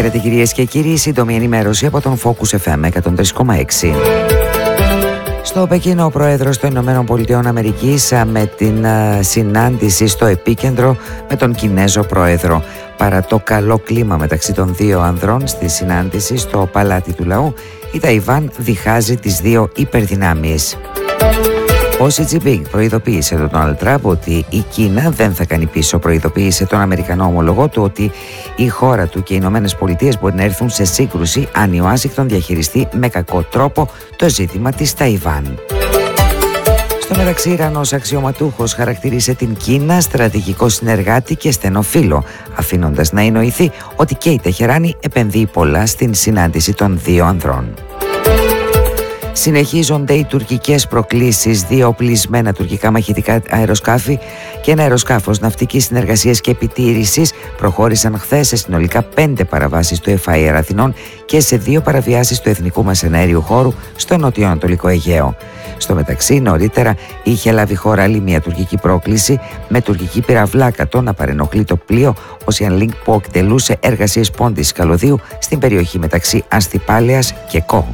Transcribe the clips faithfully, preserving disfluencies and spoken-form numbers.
Χαίρετε κυρίες και κύριοι, σύντομη ενημέρωση από τον Focus εφ εμ εκατόν τρία κόμμα έξι. Στο Πεκίνο, ο Πρόεδρος των Ηνωμένων Πολιτειών Αμερικής με την συνάντηση στο επίκεντρο με τον Κινέζο Πρόεδρο. Παρά το καλό κλίμα μεταξύ των δύο ανδρών στη συνάντηση στο Παλάτι του Λαού, η Ταϊβάν διχάζει τις δύο υπερδυνάμεις. Ο Σι Τζινπίνγκ προειδοποίησε τον Ντόναλντ Τραμπ ότι η Κίνα δεν θα κάνει πίσω. Προειδοποίησε τον Αμερικανό ομολογό του ότι η χώρα του και οι Ηνωμένες Πολιτείες μπορεί να έρθουν σε σύγκρουση αν η Ουάσιγκτον διαχειριστεί με κακό τρόπο το ζήτημα της Ταϊβάν. Στο μεταξύ, Ιρανός αξιωματούχος χαρακτήρισε την Κίνα στρατηγικό συνεργάτη και στενό φίλο, αφήνοντας να εννοηθεί ότι και η Τεχεράνη επενδύει πολλά στην συνάντηση των δύο ανδρών. Συνεχίζονται οι τουρκικές προκλήσεις. Δύο οπλισμένα τουρκικά μαχητικά αεροσκάφη και ένα αεροσκάφος ναυτικής συνεργασίας και επιτήρησης προχώρησαν χθες σε συνολικά πέντε παραβάσεις του εφ άι αρ Αθηνών και σε δύο παραβιάσεις του εθνικού μας εναέριου χώρου στο νοτιοανατολικό Αιγαίο. Στο μεταξύ, νωρίτερα είχε λάβει χώρα άλλη μια τουρκική πρόκληση με τουρκική πυραυλάκα να παρενοχλεί το πλοίο Ocean Link που εκτελούσε εργασίες πόντης καλωδίου στην περιοχή μεταξύ Αστυπάλαιας και Κο.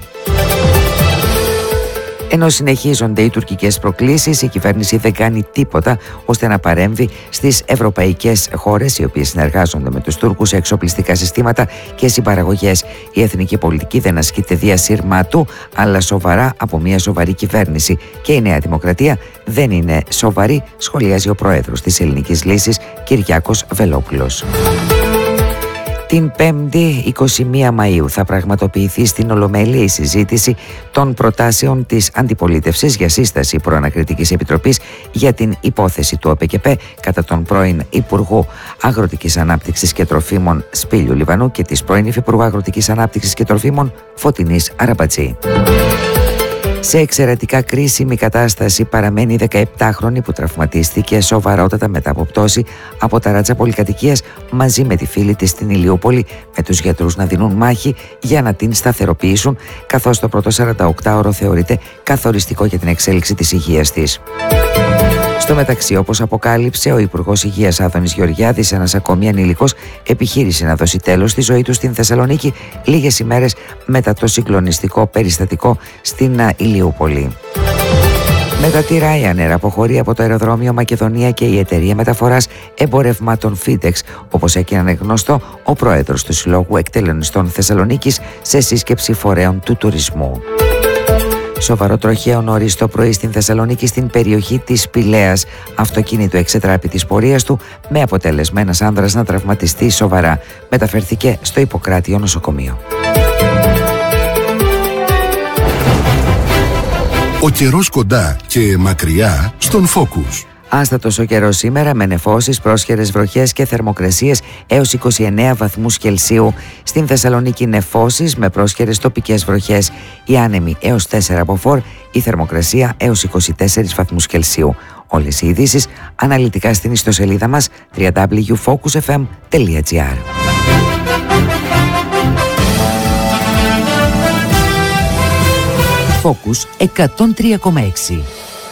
Ενώ συνεχίζονται οι τουρκικές προκλήσεις, η κυβέρνηση δεν κάνει τίποτα ώστε να παρέμβει στις ευρωπαϊκές χώρες οι οποίες συνεργάζονται με τους Τούρκους σε εξοπλιστικά συστήματα και συμπαραγωγές. Η εθνική πολιτική δεν ασκείται διασύρματου, αλλά σοβαρά από μια σοβαρή κυβέρνηση. Και η Νέα Δημοκρατία δεν είναι σοβαρή, σχολιάζει ο πρόεδρος της Ελληνικής Λύσης, Κυριάκος Βελόπουλος. Την Πέμπτη, εικοστή πρώτη Μαΐου, θα πραγματοποιηθεί στην Ολομέλεια η συζήτηση των προτάσεων της αντιπολίτευσης για σύσταση προανακριτικής επιτροπής για την υπόθεση του ΟΠΕΚΕΠΕ κατά τον πρώην Υπουργό Αγροτικής Ανάπτυξης και Τροφίμων Σπύλιου Λιβανού και της πρώην Υφυπουργού Αγροτικής Ανάπτυξης και Τροφίμων Φωτεινής Αραμπατζή. Σε εξαιρετικά κρίσιμη κατάσταση παραμένει η δεκαεπτάχρονη που τραυματίστηκε σοβαρότατα μετά από πτώση από ταράτσα πολυκατοικίας μαζί με τη φίλη της στην Ηλιούπολη, με τους γιατρούς να δίνουν μάχη για να την σταθεροποιήσουν, καθώς το πρώτο σαρανταοκτάωρο θεωρείται καθοριστικό για την εξέλιξη της υγείας της. Στο μεταξύ, όπως αποκάλυψε ο Υπουργός Υγείας Άδωνης Γεωργιάδης, ένας ακόμη ανήλικος επιχείρησε να δώσει τέλος στη ζωή του στην Θεσσαλονίκη λίγες ημέρες μετά το συγκλονιστικό περιστατικό στην Ηλιούπολη. Μετά τη Ryanair αποχωρεί από το αεροδρόμιο Μακεδονία και η εταιρεία μεταφοράς εμπορευμάτων FedEx, όπως έκανε γνωστό ο πρόεδρος του Συλλόγου Εκτελονιστών Θεσσαλονίκης σε σύσκεψη φορέων του τουρισμού. Σοβαρό τροχαίο νωρίς το πρωί στην Θεσσαλονίκη, στην περιοχή της Πηλαίας. Αυτοκίνητο εξετράπη της πορείας του, με αποτέλεσμα ένας άνδρας να τραυματιστεί σοβαρά. Μεταφερθήκε στο Ιπποκράτιο νοσοκομείο. Ο καιρός κοντά και μακριά στον Focus. Άστατος ο καιρός σήμερα με νεφώσεις, πρόσχερες βροχές και θερμοκρασίες έως είκοσι εννέα βαθμούς Κελσίου. Στην Θεσσαλονίκη νεφώσεις με πρόσχερες τοπικές βροχές. Η άνεμη έως τέσσερα από φορ, η θερμοκρασία έως είκοσι τέσσερις βαθμούς Κελσίου. Όλες οι ειδήσεις αναλυτικά στην ιστοσελίδα μας double-u double-u double-u τελεία focus f m τελεία g r. Focus εκατόν τρία κόμμα έξι.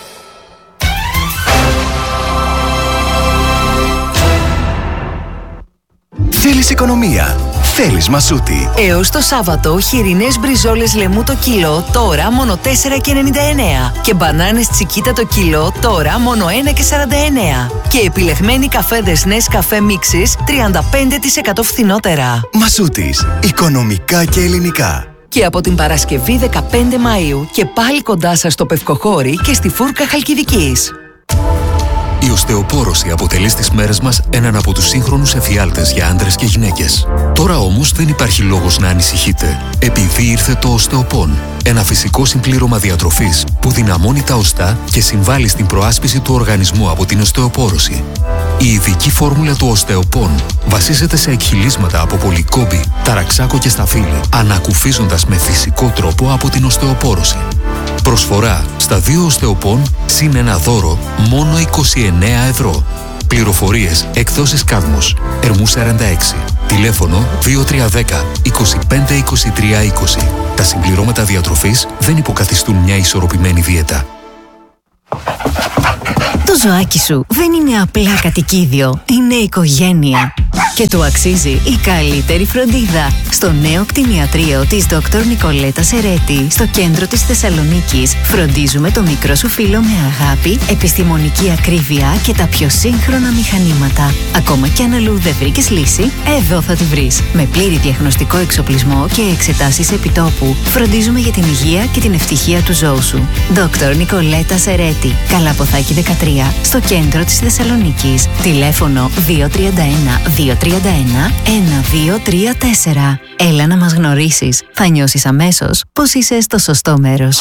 Θέλεις οικονομία, θέλεις Μασούτη. Έως το Σάββατο, χοιρινές μπριζόλες λεμού το κιλό, τώρα μόνο τέσσερα και ενενήντα εννέα. Και μπανάνες τσικίτα το κιλό, τώρα μόνο ένα και σαράντα εννέα. Και επιλεγμένοι καφέδες Nescafé Mixes, τριάντα πέντε τοις εκατό φθηνότερα. Μασούτης, οικονομικά και ελληνικά. Και από την Παρασκευή δεκαπέντε Μαΐου και πάλι κοντά σας στο Πευκοχώρι και στη Φούρκα Χαλκιδικής. Η οστεοπόρωση αποτελεί στις μέρες μας έναν από τους σύγχρονους εφιάλτες για άντρες και γυναίκες. Τώρα όμως δεν υπάρχει λόγος να ανησυχείτε, επειδή ήρθε το Οστεοπόν, ένα φυσικό συμπλήρωμα διατροφής που δυναμώνει τα οστά και συμβάλλει στην προάσπιση του οργανισμού από την οστεοπόρωση. Η ειδική φόρμουλα του Οστεοπόν βασίζεται σε εκχυλίσματα από πολυκόμπη, ταραξάκο και σταφύλι, ανακουφίζοντας με φυσικό τρόπο από την οστεοπόρωση. Προσφορά στα δύο Οστεοπόν συν ένα δώρο μόνο είκοσι εννέα ευρώ. Πληροφορίες εκδόσεις Κάδμος, Ερμού σαράντα έξι. Τηλέφωνο δύο τρία ένα μηδέν είκοσι πέντε είκοσι τρία είκοσι. Τα συμπληρώματα διατροφής δεν υποκαθιστούν μια ισορροπημένη δίαιτα. Το ζωάκι σου δεν είναι απλά κατοικίδιο, είναι οικογένεια. Και του αξίζει η καλύτερη φροντίδα. Στο νέο κτηνιατρίο της Δόκτωρ Νικολέτα Σερέτη, στο κέντρο της Θεσσαλονίκης, φροντίζουμε το μικρό σου φίλο με αγάπη, επιστημονική ακρίβεια και τα πιο σύγχρονα μηχανήματα. Ακόμα κι αν αλλού δεν βρήκες λύση, εδώ θα τη βρεις. Με πλήρη διαγνωστικό εξοπλισμό και εξετάσεις επιτόπου, φροντίζουμε για την υγεία και την ευτυχία του ζώου σου. Δόκτωρ Νικολέτα Σερέτη, Καλαποθάκη δεκατρία, στο κέντρο της Θεσσαλονίκης. Τηλέφωνο δύο τρία ένα δύο τρία ένα ένα δύο τρία τέσσερα. Έλα να μας γνωρίσεις. Θα νιώσεις αμέσως πως είσαι στο σωστό μέρος.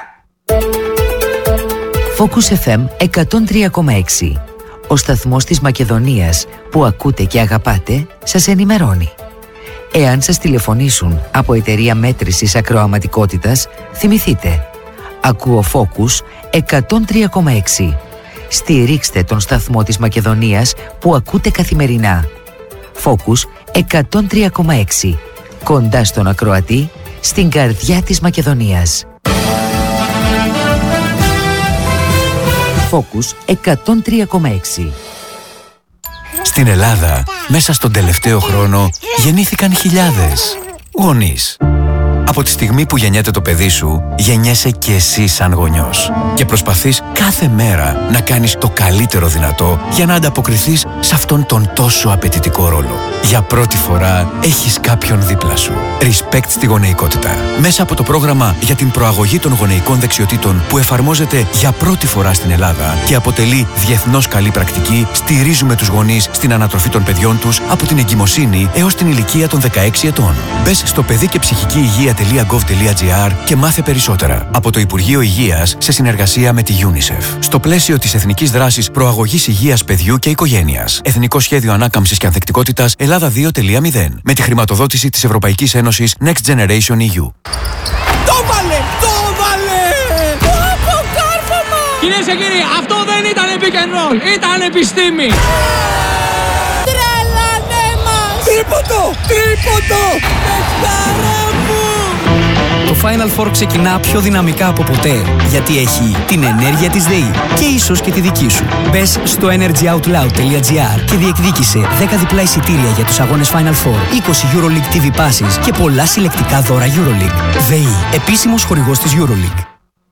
Focus εφ εμ εκατόν τρία κόμμα έξι. Ο σταθμός της Μακεδονίας που ακούτε και αγαπάτε σας ενημερώνει. Εάν σας τηλεφωνήσουν από εταιρεία μέτρησης ακροαματικότητας, θυμηθείτε. Ακούω Focus εκατόν τρία κόμμα έξι. Στηρίξτε τον σταθμό της Μακεδονίας που ακούτε καθημερινά. Focus εκατόν τρία κόμμα έξι. Κοντά στον ακροατή, στην καρδιά της Μακεδονίας. Focus εκατόν τρία κόμμα έξι. Στην Ελλάδα, μέσα στον τελευταίο χρόνο, γεννήθηκαν χιλιάδες γονείς. Από τη στιγμή που γεννιέται το παιδί σου, γεννιέσαι και εσύ σαν γονιός. Και προσπαθείς κάθε μέρα να κάνεις το καλύτερο δυνατό για να ανταποκριθείς σε αυτόν τον τόσο απαιτητικό ρόλο. Για πρώτη φορά έχεις κάποιον δίπλα σου. Respect στη γονεϊκότητα. Μέσα από το πρόγραμμα για την προαγωγή των γονεϊκών δεξιοτήτων που εφαρμόζεται για πρώτη φορά στην Ελλάδα και αποτελεί διεθνώς καλή πρακτική, στηρίζουμε τους γονείς στην ανατροφή των παιδιών τους από την εγκυμοσύνη έως την ηλικία των δεκαέξι ετών. Μπες στο παιδί και ψυχική υγεία τελεία γκοβ τελεία τζι άρ και μάθε περισσότερα. Από το Υπουργείο Υγείας σε συνεργασία με τη UNICEF. Στο πλαίσιο της Εθνικής Δράσης Προαγωγής Υγείας Παιδιού και Οικογένειας. Εθνικό Σχέδιο Ανάκαμψης και Ανθεκτικότητας Ελλάδα δύο τελεία μηδέν. Με τη χρηματοδότηση της Ευρωπαϊκής Ένωσης Next Generation ι γιου. Το βάλε! Το βάλε! Το κάρφωμα! Κυρίες και κύριοι, αυτό δεν ήταν pick and roll, ήταν επιστήμη! Τρέλανε μας! Τρίποντο! Τρίποντο! Παιχτάρα μου! Το Final Four ξεκινά πιο δυναμικά από ποτέ, γιατί έχει την ενέργεια της ΔΕΗ και ίσως και τη δική σου. Μπες στο energy out loud τελεία τζι άρ και διεκδίκησε δέκα διπλά εισιτήρια για τους αγώνες Final Four, είκοσι EuroLeague τι βι Passes και πολλά συλλεκτικά δώρα EuroLeague. ΔΕΗ, επίσημος χορηγός της EuroLeague.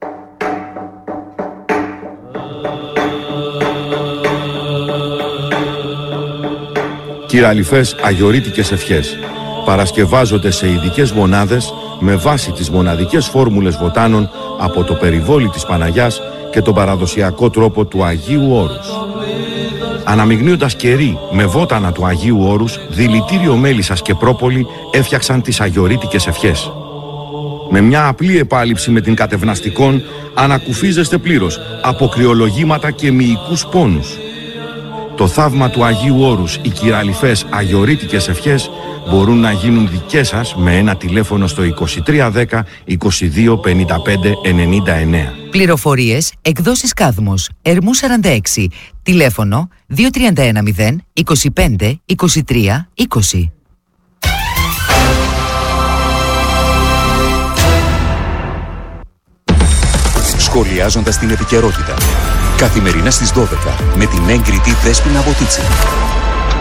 Κυραλιφές αγιορείτικες ευχές παρασκευάζονται σε ειδικές μονάδες με βάση τις μοναδικές φόρμουλες βοτάνων από το περιβόλι της Παναγιάς και τον παραδοσιακό τρόπο του Αγίου Όρους. Αναμειγνύοντας κερί με βότανα του Αγίου Όρους, δηλητήριο μέλισσας και πρόπολη έφτιαξαν τις αγιορείτικες ευχές. Με μια απλή επάλυψη με την κατευναστικών ανακουφίζεστε πλήρως από κρυολογήματα και μυϊκούς πόνους. Το θαύμα του Αγίου Όρους, οι κυραλιφές αγιορείτικες ευχές μπορούν να γίνουν δικές σας με ένα τηλέφωνο στο είκοσι τρία δέκα είκοσι δύο πενήντα πέντε ενενήντα εννέα. Πληροφορίες, εκδόσεις Κάδμος, Ερμού σαράντα έξι, τηλέφωνο δύο τρία ένα μηδέν είκοσι πέντε είκοσι τρία είκοσι. Σχολιάζοντας την επικαιρότητα. Καθημερινά στις δώδεκα με την έγκριτη Δέσποινα Βοτίτσι.